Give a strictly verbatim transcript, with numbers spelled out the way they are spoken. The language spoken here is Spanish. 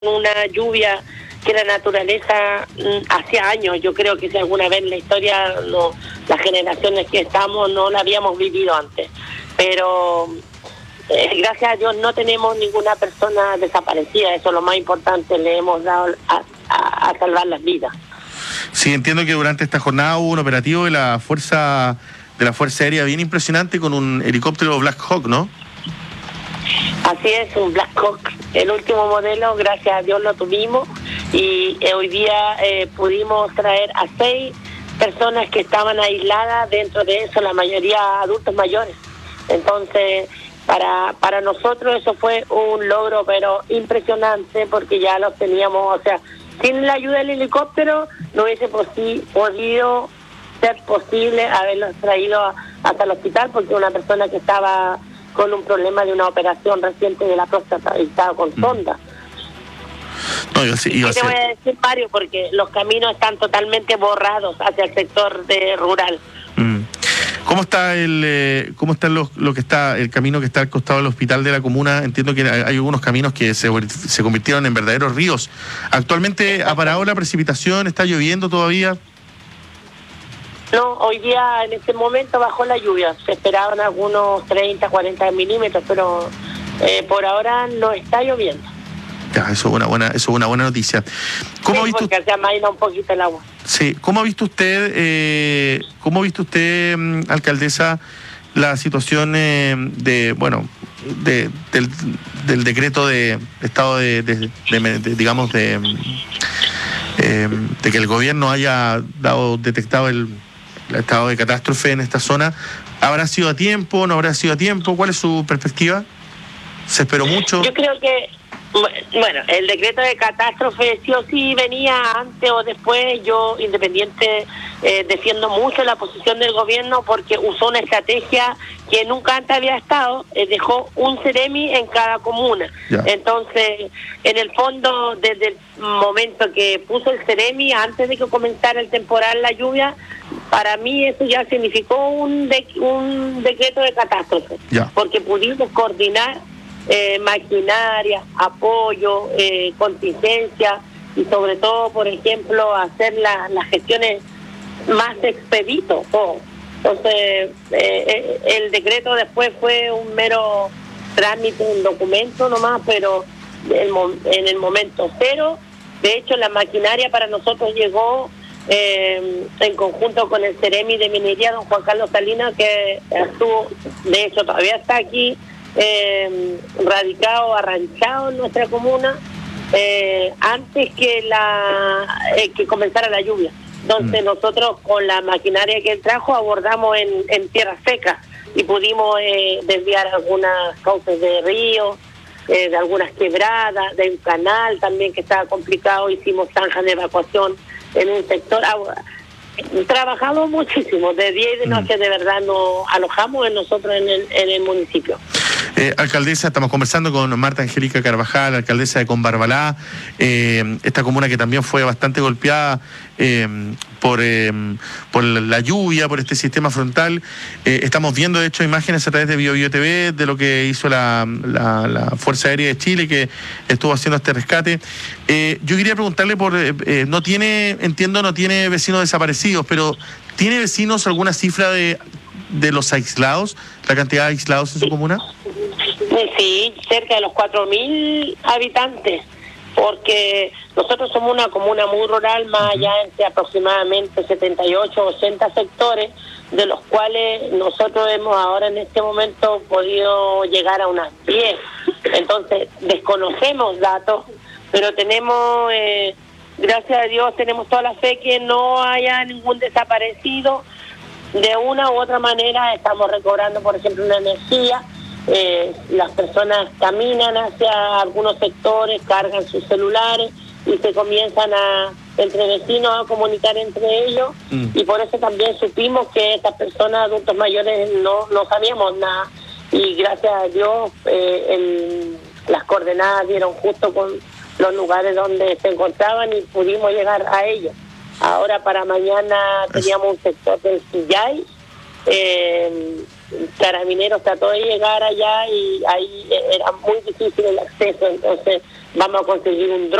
una lluvia que la naturaleza hacía años, yo creo que si alguna vez en la historia no, las generaciones que estamos no la habíamos vivido antes, pero eh, gracias a Dios no tenemos ninguna persona desaparecida, eso es lo más importante, le hemos dado a, a, a salvar las vidas. Sí, entiendo que durante esta jornada hubo un operativo de la fuerza de la Fuerza Aérea bien impresionante con un helicóptero Black Hawk, ¿no? Así es, un Black Hawk, el último modelo, gracias a Dios lo tuvimos y eh, hoy día eh, pudimos traer a seis personas que estaban aisladas, dentro de eso la mayoría adultos mayores. Entonces, para para nosotros eso fue un logro, pero impresionante, porque ya los teníamos, o sea, sin la ayuda del helicóptero no hubiese posi- podido ser posible haberlos traído a, hasta el hospital, porque una persona que estaba con un problema de una operación reciente de la próstata y estaba con sonda. No, iba a ser, iba a y te voy a decir, Mario, porque los caminos están totalmente borrados hacia el sector de rural. Mm. ¿Cómo está el eh, cómo está lo, lo que está el camino que está al costado del hospital de la comuna? Entiendo que hay, hay algunos caminos que se, se convirtieron en verdaderos ríos. Actualmente ha parado la precipitación, está lloviendo todavía. No, hoy día en este momento bajó la lluvia, se esperaban algunos treinta, cuarenta milímetros, pero eh, por ahora no está lloviendo. Ya, eso es una buena, eso es una buena noticia. ¿Cómo sí, ha visto porque se amaina un poquito el agua. Sí, ¿cómo ha visto usted, eh, cómo ha visto usted, alcaldesa, la situación eh, de, bueno, de, del, del decreto de estado de, de, de, de digamos, de, eh, de que el gobierno haya dado, detectado el el estado de catástrofe en esta zona? ¿Habrá sido a tiempo? ¿No habrá sido a tiempo? ¿Cuál es su perspectiva? ¿Se esperó mucho? Yo creo que, bueno, el decreto de catástrofe sí o sí venía antes o después. Yo, independiente, eh, defiendo mucho la posición del gobierno porque usó una estrategia que nunca antes había estado, eh, dejó un Ceremi en cada comuna. Ya. Entonces, en el fondo, desde el momento que puso el Ceremi, antes de que comenzara el temporal, la lluvia, para mí eso ya significó un, de, un decreto de catástrofe, ya. porque pudimos coordinar eh, maquinaria, apoyo, eh, contingencia y sobre todo, por ejemplo, hacer la, las gestiones más expedito. Oh. Entonces, eh, el decreto después fue un mero trámite, un documento nomás, pero el, en el momento cero, de hecho, la maquinaria para nosotros llegó Eh, en conjunto con el Ceremi de Minería, don Juan Carlos Salinas, que estuvo, de hecho todavía está aquí, eh, radicado, arranchado en nuestra comuna, eh, antes que la eh, que comenzara la lluvia. Entonces mm. nosotros con la maquinaria que él trajo abordamos en, en tierra seca y pudimos eh, desviar algunas cauces de río, eh, de algunas quebradas, de un canal también que estaba complicado, hicimos zanjas de evacuación en un sector. Trabajamos muchísimo, de día y de noche, de verdad nos alojamos en nosotros en el, en el municipio. Eh, alcaldesa, estamos conversando con Marta Angélica Carvajal, alcaldesa de Combarbalá, eh, esta comuna que también fue bastante golpeada eh, por, eh, por la lluvia, por este sistema frontal. Eh, estamos viendo, de hecho, imágenes a través de Bio Bio T V de lo que hizo la, la, la Fuerza Aérea de Chile, que estuvo haciendo este rescate. Eh, yo quería preguntarle por, eh, no tiene, entiendo, no tiene vecinos desaparecidos, pero ¿tiene vecinos alguna cifra de de los aislados, la cantidad de aislados en su comuna? Sí, cerca de los cuatro mil habitantes, porque nosotros somos una comuna muy rural, más allá entre aproximadamente setenta y ocho, ochenta sectores, de los cuales nosotros hemos ahora en este momento podido llegar a unas diez. Entonces, desconocemos datos, pero tenemos, eh, gracias a Dios, tenemos toda la fe que no haya ningún desaparecido. De una u otra manera estamos recobrando, por ejemplo, una energía. Eh, las personas caminan hacia algunos sectores, cargan sus celulares y se comienzan a, entre vecinos, a comunicar entre ellos. Mm. Y por eso también supimos que estas personas, adultos mayores, no, no sabíamos nada. Y gracias a Dios, eh, el, las coordenadas dieron justo con los lugares donde se encontraban y pudimos llegar a ellos. Ahora para mañana teníamos un sector del Sillay, eh, Carabineros trató de llegar allá y ahí era muy difícil el acceso, entonces vamos a conseguir un dron